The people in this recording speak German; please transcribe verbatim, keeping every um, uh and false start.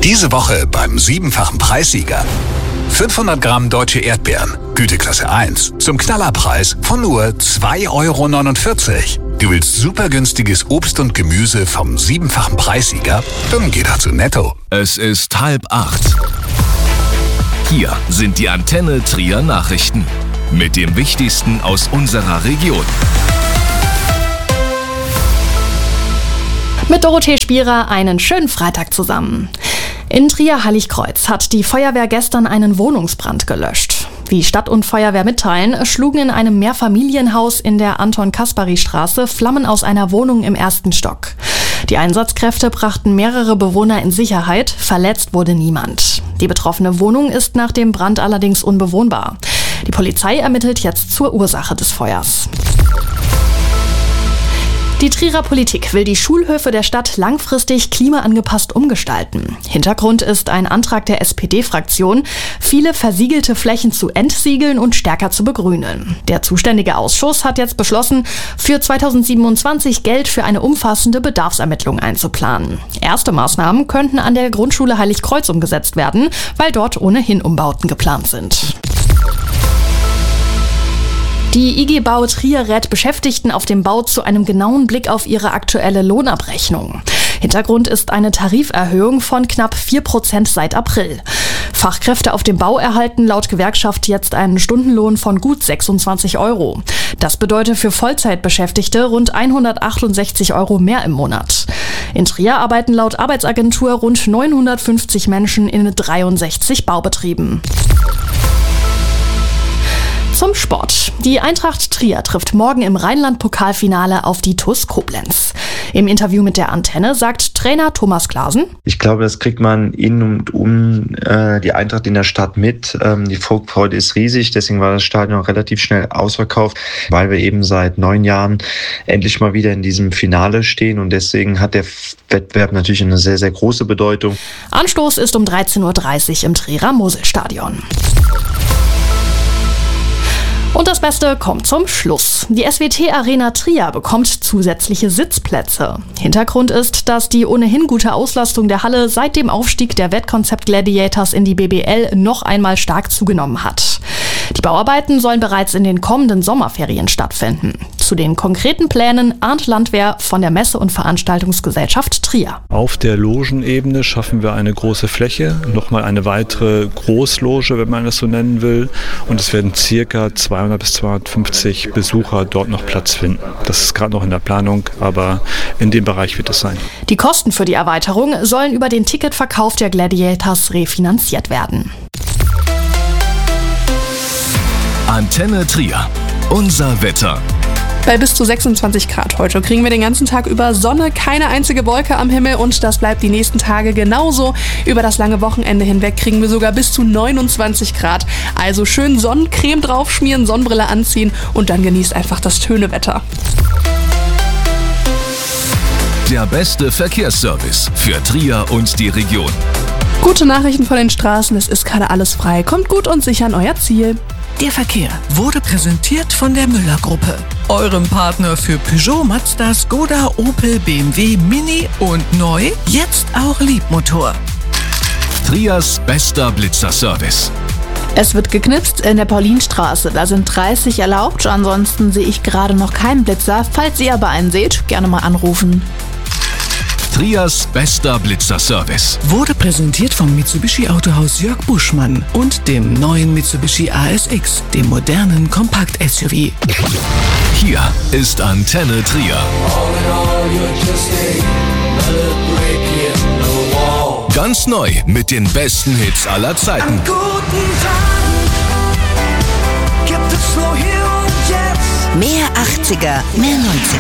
Diese Woche beim siebenfachen Preissieger. fünfhundert Gramm deutsche Erdbeeren, Güteklasse eins, zum Knallerpreis von nur zwei Euro neunundvierzig. Du willst super günstiges Obst und Gemüse vom siebenfachen Preissieger? Dann geh doch zu Netto. Es ist halb acht. Hier sind die Antenne Trier Nachrichten mit dem Wichtigsten aus unserer Region. Mit Dorothee Spierer einen schönen Freitag zusammen. In Trier-Heiligkreuz hat die Feuerwehr gestern einen Wohnungsbrand gelöscht. Wie Stadt und Feuerwehr mitteilen, schlugen in einem Mehrfamilienhaus in der Anton-Kaspari-Straße Flammen aus einer Wohnung im ersten Stock. Die Einsatzkräfte brachten mehrere Bewohner in Sicherheit, verletzt wurde niemand. Die betroffene Wohnung ist nach dem Brand allerdings unbewohnbar. Die Polizei ermittelt jetzt zur Ursache des Feuers. Die Trierer Politik will die Schulhöfe der Stadt langfristig klimaangepasst umgestalten. Hintergrund ist ein Antrag der S P D-Fraktion, viele versiegelte Flächen zu entsiegeln und stärker zu begrünen. Der zuständige Ausschuss hat jetzt beschlossen, für zweitausendsiebenundzwanzig Geld für eine umfassende Bedarfsermittlung einzuplanen. Erste Maßnahmen könnten an der Grundschule Heiligkreuz umgesetzt werden, weil dort ohnehin Umbauten geplant sind. Die I G Bau Trier rät Beschäftigten auf dem Bau zu einem genauen Blick auf ihre aktuelle Lohnabrechnung. Hintergrund ist eine Tariferhöhung von knapp vier Prozent seit April. Fachkräfte auf dem Bau erhalten laut Gewerkschaft jetzt einen Stundenlohn von gut sechsundzwanzig Euro. Das bedeutet für Vollzeitbeschäftigte rund hundertachtundsechzig Euro mehr im Monat. In Trier arbeiten laut Arbeitsagentur rund neunhundertfünfzig Menschen in dreiundsechzig Baubetrieben. Zum Sport. Die Eintracht Trier trifft morgen im Rheinland-Pokalfinale auf die T U S Koblenz. Im Interview mit der Antenne sagt Trainer Thomas Klaasen: Ich glaube, das kriegt man in und um äh, die Eintracht in der Stadt mit. Ähm, die Vorfreude ist riesig, deswegen war das Stadion relativ schnell ausverkauft, weil wir eben seit neun Jahren endlich mal wieder in diesem Finale stehen und deswegen hat der Wettbewerb natürlich eine sehr, sehr große Bedeutung. Anstoß ist um dreizehn Uhr dreißig im Trierer Moselstadion. Und das Beste kommt zum Schluss. Die S W T Arena Trier bekommt zusätzliche Sitzplätze. Hintergrund ist, dass die ohnehin gute Auslastung der Halle seit dem Aufstieg der Wettkonzept Gladiators in die B B L noch einmal stark zugenommen hat. Die Bauarbeiten sollen bereits in den kommenden Sommerferien stattfinden. Zu den konkreten Plänen ahnt Landwehr von der Messe- und Veranstaltungsgesellschaft Trier. Auf der Logenebene schaffen wir eine große Fläche, nochmal eine weitere Großloge, wenn man das so nennen will. Und es werden circa zweihundert bis zweihundertfünfzig Besucher dort noch Platz finden. Das ist gerade noch in der Planung, aber in dem Bereich wird es sein. Die Kosten für die Erweiterung sollen über den Ticketverkauf der Gladiators refinanziert werden. Antenne Trier. Unser Wetter. Bei bis zu sechsundzwanzig Grad heute kriegen wir den ganzen Tag über Sonne, keine einzige Wolke am Himmel und das bleibt die nächsten Tage genauso. Über das lange Wochenende hinweg kriegen wir sogar bis zu neunundzwanzig Grad. Also schön Sonnencreme draufschmieren, Sonnenbrille anziehen und dann genießt einfach das schöne Wetter. Der beste Verkehrsservice für Trier und die Region. Gute Nachrichten von den Straßen, es ist gerade alles frei. Kommt gut und sicher an euer Ziel. Der Verkehr wurde präsentiert von der Müller-Gruppe, eurem Partner für Peugeot, Mazda, Skoda, Opel, B M W, Mini und neu, jetzt auch Liebmotor. Triers bester Blitzerservice. Es wird geknipst in der Paulinstraße, da sind dreißig erlaubt, ansonsten sehe ich gerade noch keinen Blitzer. Falls ihr aber einen seht, gerne mal anrufen. Triers bester Blitzerservice wurde präsentiert vom Mitsubishi Autohaus Jörg Buschmann und dem neuen Mitsubishi A S X, dem modernen Kompakt-S U V. Hier ist Antenne Trier. Ganz neu mit den besten Hits aller Zeiten. An guten Tagen gibt es nur hier und jetzt. Mehr achtziger, mehr neunziger.